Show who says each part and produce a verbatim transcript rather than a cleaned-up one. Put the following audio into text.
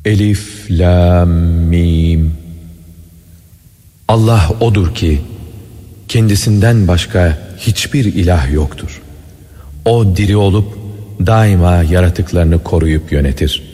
Speaker 1: Elif, Lam, Mim. Allah odur ki kendisinden başka hiçbir ilah yoktur. O diri olup daima yaratıklarını koruyup yönetir.